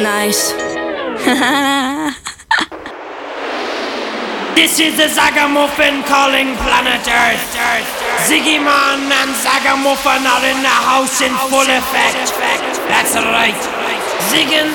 Nice. This is the Zagamuffin calling planet Earth. Ziggy Man and Zagamuffin are in the house in full effect. That's right. Ziggin